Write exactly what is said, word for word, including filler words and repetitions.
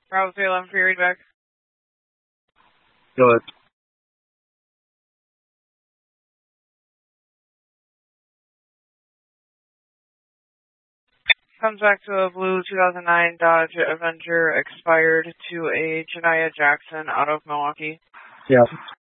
Bravo three eleven for your readback. Go ahead. Comes back to a blue two thousand nine Dodge Avenger, expired to a Janaya Jackson out of Milwaukee. Yeah.